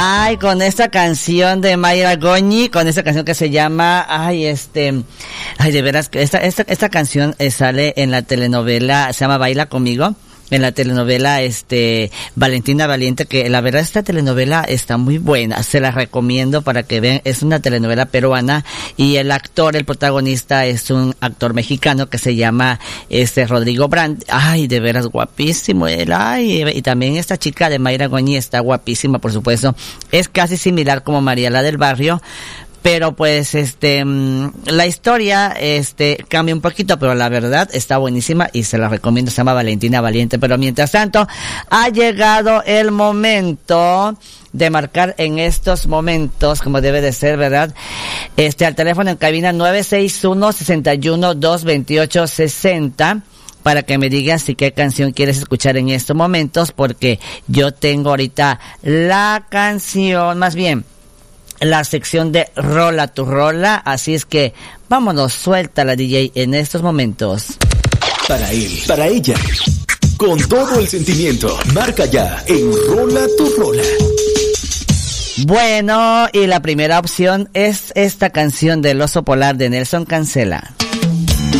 Ay, con esta canción de Mayra Goñi, con esta canción que se llama, de veras, esta canción sale en la telenovela, se llama Baila Conmigo, en la telenovela Valentina Valiente, que la verdad esta telenovela está muy buena, se la recomiendo para que vean, es una telenovela peruana y el protagonista es un actor mexicano que se llama Rodrigo Brandt. Ay, de veras guapísimo él, y también esta chica de Mayra Goñi está guapísima, por supuesto, es casi similar como Mariela del Barrio, pero pues la historia cambia un poquito, pero la verdad está buenísima y se la recomiendo, se llama Valentina Valiente. Pero mientras tanto ha llegado el momento de marcar en estos momentos como debe de ser, ¿verdad? Al teléfono en cabina 961-61-228-60 para que me digas si qué canción quieres escuchar en estos momentos, porque yo tengo ahorita la canción, más bien la sección de Rola tu Rola, así es que vámonos, suelta la DJ en estos momentos. Para él, para ella, con todo el sentimiento, marca ya en Rola tu Rola. Bueno, y la primera opción es esta canción del Oso Polar de Nelson Cancela.